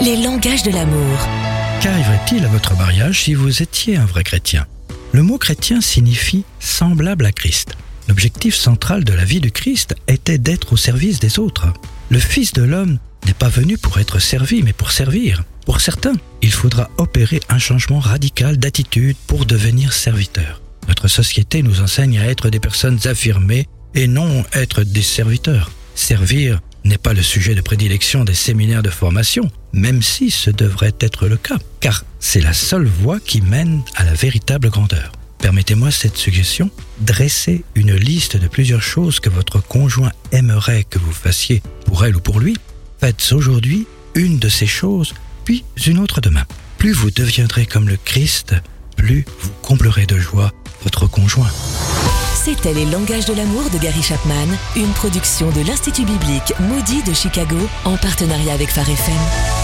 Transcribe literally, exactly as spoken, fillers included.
Les langages de l'amour. Qu'arriverait-il à votre mariage si vous étiez un vrai chrétien ? Le mot chrétien signifie semblable à Christ. L'objectif central de la vie du Christ était d'être au service des autres. Le Fils de l'homme n'est pas venu pour être servi, mais pour servir. Pour certains, il faudra opérer un changement radical d'attitude pour devenir serviteur. Notre société nous enseigne à être des personnes affirmées et non être des serviteurs. Servir n'est pas le sujet de prédilection des séminaires de formation, même si ce devrait être le cas, car c'est la seule voie qui mène à la véritable grandeur. Permettez-moi cette suggestion, dressez une liste de plusieurs choses que votre conjoint aimerait que vous fassiez pour elle ou pour lui. Faites aujourd'hui une de ces choses, puis une autre demain. Plus vous deviendrez comme le Christ, plus vous comblerez de joie votre conjoint. C'était Les langages de l'amour de Gary Chapman, une production de l'Institut biblique Moody de Chicago en partenariat avec Phare F M.